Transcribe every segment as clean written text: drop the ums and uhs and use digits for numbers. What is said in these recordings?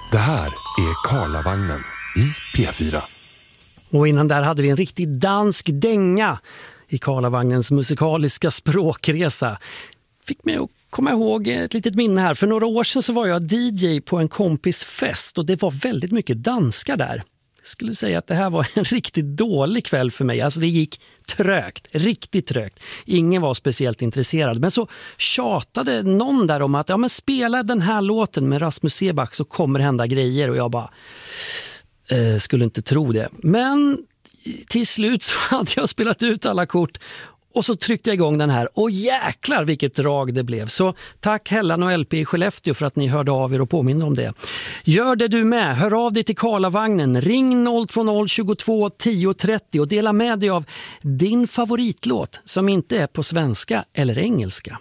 Det här är Karlavagnen i P4. Och innan där hade vi en riktig dansk dänga i Karlavagnens musikaliska språkresa. Fick mig att komma ihåg ett litet minne här. För några år sedan så var jag DJ på en kompis fest och det var väldigt mycket danska där. Jag skulle säga att det här var en riktigt dålig kväll för mig. Alltså det gick trögt, riktigt trögt. Ingen var speciellt intresserad. Men så tjatade någon där om att ja, men spela den här låten med Rasmus Seebach så kommer det hända grejer. Och jag bara skulle inte tro det. Men till slut så hade jag spelat ut alla kort. Och så tryckte jag igång den här. Och jäklar vilket drag det blev. Så tack Hellan och LP i Skellefteå för att ni hörde av er och påminner om det. Gör det du med. Hör av dig till Karlavagnen. Ring 020 22 10 30 och dela med dig av din favoritlåt som inte är på svenska eller engelska.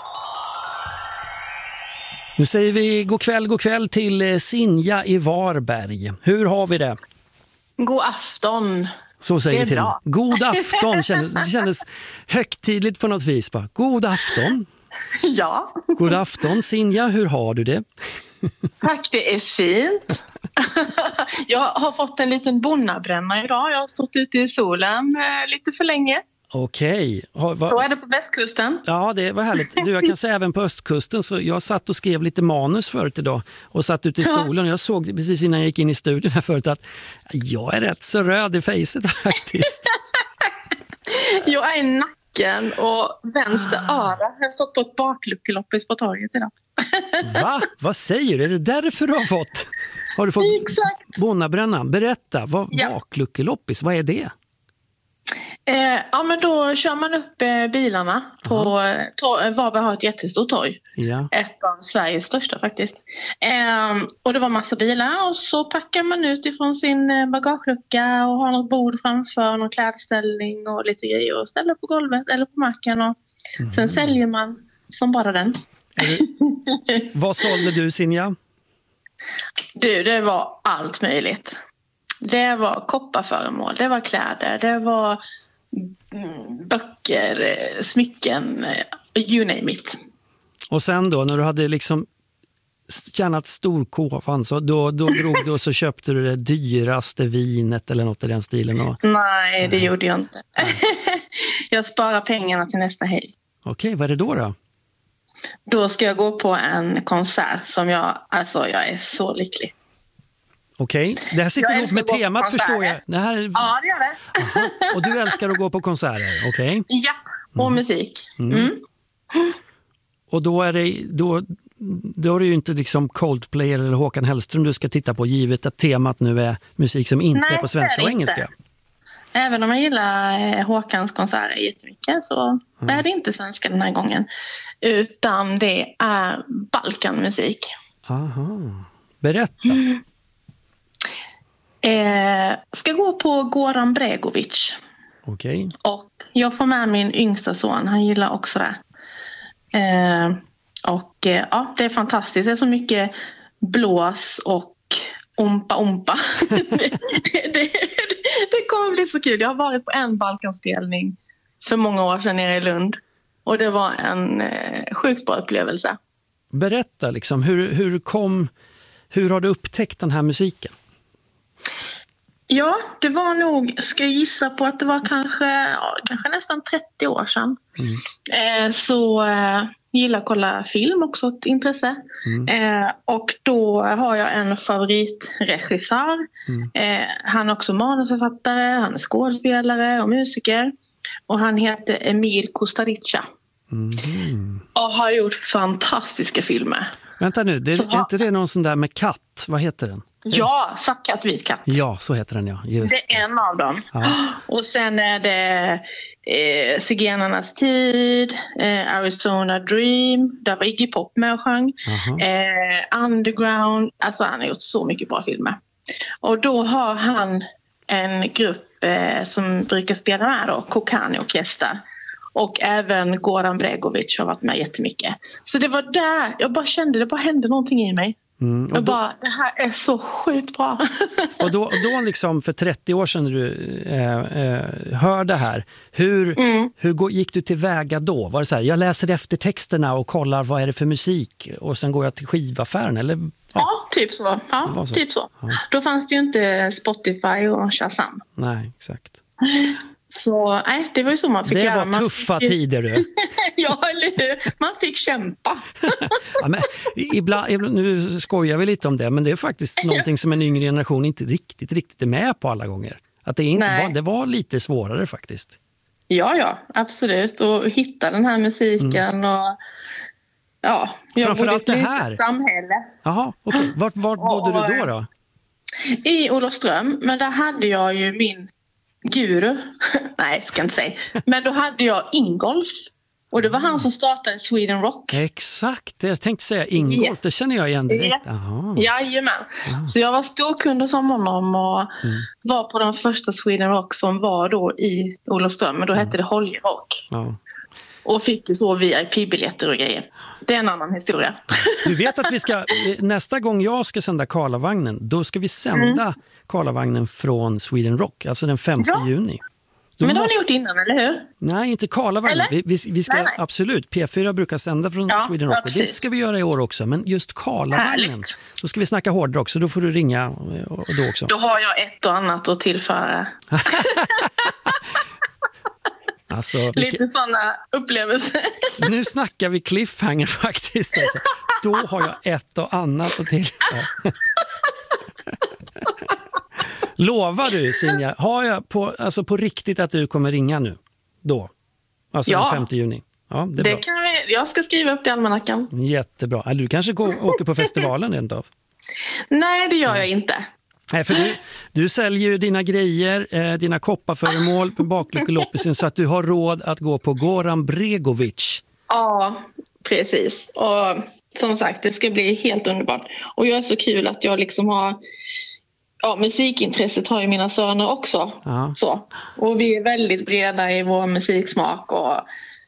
Nu säger vi god kväll till Sinja i Varberg. Hur har vi det? God afton. Så säger vi till. Bra. God afton. Det kändes högtidligt på något vis. Bara. God afton. Ja. God afton Sinja, hur har du det? Tack, det är fint. Jag har fått en liten bonnabränna idag. Jag har stått ute i solen lite för länge. Okej. Så är det på västkusten. Ja, det var härligt. Du, jag kan säga även på östkusten. Så jag satt och skrev lite manus förut idag och satt ute i solen. Jag såg precis innan jag gick in i studion här förut att jag är rätt så röd i fejset faktiskt. Jag är i nacken och vänster öra. Jag har stått på ett bakluckeloppis på torget idag. Va? Vad säger du? Är det därför du har fått? Har du fått bonnabränna? Berätta, bakluckeloppis, vad är det? Ja, men då kör man upp bilarna på Varberg har ett jättestort torg. Ja. Ett av Sveriges största faktiskt. Och det var massa bilar och så packar man ut ifrån sin bagagelucka och har något bord framför, någon klädställning och lite grejer och ställer på golvet eller på marken och sen säljer man som bara den. Vad sålde du, Sinja? Du, det var allt möjligt. Det var kopparföremål, det var kläder, det var böcker, smycken, you name it. Och sen då, när du hade liksom tjänat storkovan så då drog du och så köpte du det dyraste vinet eller något i den stilen? Och... Nej, det gjorde jag inte. Jag sparar pengarna till nästa helg. Okej, vad är det då? Då ska jag gå på en konsert som jag är så lycklig. Okej, det här sitter ihop med temat förstår jag. Det här... Ja, det gör det. Aha. Och du älskar att gå på konserter, okej? Ja, och musik. Och då är det ju inte liksom Coldplay eller Håkan Hellström du ska titta på, givet att temat nu är musik som inte är på svenska och engelska. Även om jag gillar Håkans konserter jättemycket så är det inte svenska den här gången. Utan det är Balkanmusik. Aha, berätta. Ska gå på Goran Bregovic. Okej. Och jag får med min yngsta son. Han gillar också det. Det är fantastiskt. Det är så mycket blås och ompa. Det kommer bli så kul. Jag har varit på en Balkanspelning för många år sedan nere i Lund. Och det var en sjukt bra upplevelse. Berätta liksom, hur har du upptäckt den här musiken? Ja, det var nog, ska jag gissa på att det var kanske nästan 30 år sedan. Så gillar att kolla film, också ett intresse. Och då har jag en favoritregissör. Han är också manusförfattare, han är skådespelare och musiker. Och han heter Emir Kusturica. Och har gjort fantastiska filmer. Vänta nu, är inte det någon sån där med katt? Vad heter den? Ja, Svart katt, vit katt. Ja, så heter den, ja. Just det är en av dem. Ja. Och sen är det Zigenarnas tid, Arizona Dream, där var Iggy Pop med och sjöng. Underground, alltså han har gjort så mycket bra filmer. Och då har han en grupp som brukar spela med då, Kokani Orkester. Och även Goran Bregovic har varit med jättemycket. Så det var där, jag bara kände, det bara hände någonting i mig. Mm. Och bara, det här är så sjukt bra. Och då liksom för 30 år sedan när du hör det här, hur gick du tillväga då? Var det så här, jag läser efter texterna och kollar vad är det för musik och sen går jag till skivaffären? Eller? Ja, typ så. Ja, typ så. Ja. Då fanns det ju inte Spotify och Shazam. Nej, exakt. Så nej, det var ju så man fick göra. Det var tuffa tider du. Ja, eller hur? Man fick kämpa. Ja, men ibland, nu skojar vi lite om det, men det är faktiskt någonting som en yngre generation inte riktigt är med på alla gånger. Att det var lite svårare faktiskt. Ja, absolut. Och hitta den här musiken och ja, jag bodde i ett litet samhälle. Jaha, okej. Vart bodde du då? I Olofström, men där hade jag ju min guru. Nej, ska inte säga. Men då hade jag Ingolf. Och det var han som startade Sweden Rock. Exakt, jag tänkte säga Ingolf, det känner jag igen direkt. Yes. Jajamän. Så jag var storkund hos honom och var på den första Sweden Rock som var då i Olofström. Men då hette det Holje Rock. Ja. Och fick ju så VIP-biljetter och grejer. Det är en annan historia. Du vet att vi ska, nästa gång jag ska sända Karlavagnen, då ska vi sända Karlavagnen från Sweden Rock, alltså den 5 juni. Men det har ni gjort innan, eller hur? Nej, inte Karlavagnen. Vi ska absolut, P4 brukar sända från Sweden Rock och det ska vi göra i år också. Men just Karlavagnen, då ska vi snacka hårdrock så då får du ringa då också. Då har jag ett och annat att tillföra. Alltså, lite sådana upplevelser. Nu snackar vi cliffhanger faktiskt. Alltså. Då har jag ett och annat att tillföra. Lovar du, Sinja, har jag på riktigt att du kommer ringa nu? Då? Alltså den 5 juni. Ja, det är bra. Kan jag ska skriva upp det i almanackan. Jättebra. Eller du kanske åker på festivalen rent av? Nej, det gör jag inte. Nej, för du säljer ju dina grejer, dina kopparföremål på bakluckeloppisen så att du har råd att gå på Goran Bregovic. Ja, precis. Och som sagt, det ska bli helt underbart. Och jag är så kul att jag liksom har... Ja, musikintresset har ju mina söner också. Så. Och vi är väldigt breda i vår musiksmak och